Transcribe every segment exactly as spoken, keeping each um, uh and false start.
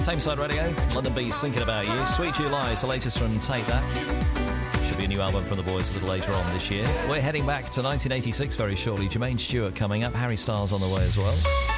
Tameside Radio, London Beats, Thinking About You. Sweet July is the latest from Take That. Should be a new album from the boys a little later on this year. We're heading back to nineteen eighty-six very shortly. Jermaine Stewart coming up. Harry Styles on the way as well.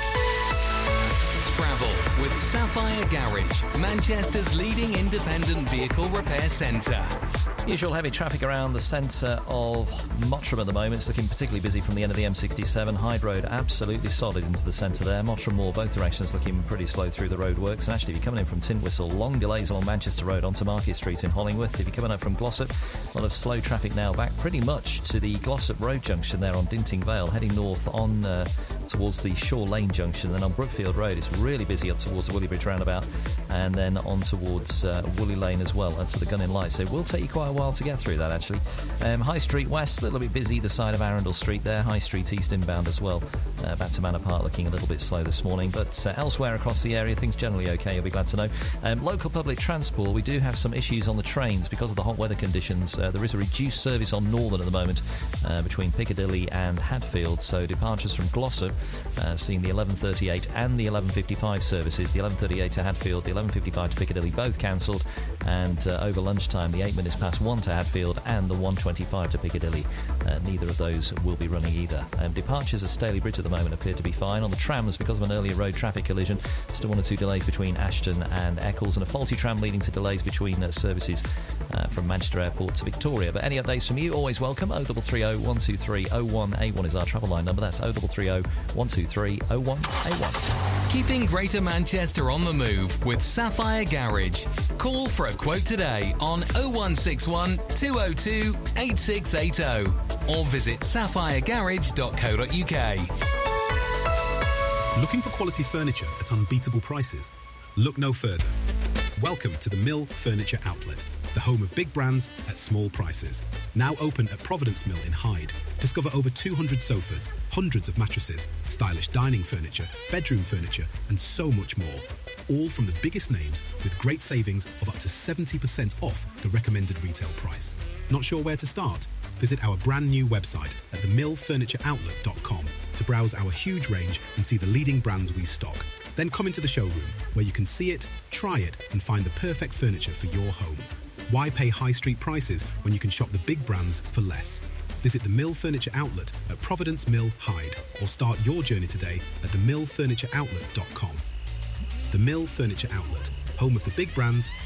Travel with Sapphire Garage, Manchester's leading independent vehicle repair centre. Usual heavy traffic around the centre of Mottram at the moment. It's looking particularly busy from the end of the M sixty-seven. Hyde Road absolutely solid into the centre there. Mottram Moor, both directions looking pretty slow through the roadworks. And actually, if you're coming in from Tintwistle, long delays along Manchester Road onto Market Street in Hollingworth. If you're coming up from Glossop, a lot of slow traffic now back pretty much to the Glossop Road junction there on Dinting Vale, heading north on uh, towards the Shore Lane junction. Then on Brookfield Road, it's really busy up towards the Woolly Bridge roundabout, and then on towards uh, Woolly Lane as well, up to the Gunning Light. So it will take you quite a while to get through that, actually. Um, High Street West, a little bit busy either side of Arundel Street there. High Street East inbound as well. Uh, back to Manor Park looking a little bit slow this morning, but uh, elsewhere across the area, things generally okay, you'll be glad to know. Um, local public transport, we do have some issues on the trains because of the hot weather conditions. Uh, there is a reduced service on Northern at the moment uh, between Piccadilly and Hadfield, so departures from Glossop, uh, seeing the eleven thirty-eight and the eleven fifty-five services. The eleven thirty-eight to Hadfield, the eleven fifty-five to Piccadilly, both cancelled, and uh, over lunchtime, the eight minutes past one to Hadfield and the one twenty-five to Piccadilly. Uh, neither of those will be running either. Um, departures at Staley Bridge at the moment appear to be fine. On the trams, because of an earlier road traffic collision, still one or two delays between Ashton and Eccles, and a faulty tram leading to delays between uh, services uh, from Manchester Airport to Victoria. But any updates from you, always welcome. oh three three oh, one two three, oh one eight one is our travel line number. That's oh three three oh, one two three, oh one eight one. Keeping Greater Manchester on the move with Sapphire Garage. Call for a quote today on oh one six one, two oh two, eight six eight oh or visit sapphire garage dot co dot uk. Looking for quality furniture at unbeatable prices? Look no further. Welcome to the Mill Furniture Outlet, the home of big brands at small prices. Now open at Providence Mill in Hyde. Discover over two hundred sofas, hundreds of mattresses, stylish dining furniture, bedroom furniture, and so much more. All from the biggest names with great savings of up to seventy percent off the recommended retail price. Not sure where to start? Visit our brand new website at the mill furniture outlet dot com to browse our huge range and see the leading brands we stock. Then come into the showroom where you can see it, try it, and find the perfect furniture for your home. Why pay high street prices when you can shop the big brands for less? Visit the Mill Furniture Outlet at Providence Mill, Hyde, or start your journey today at the mill furniture outlet dot com. The Mill Furniture Outlet, home of the big brands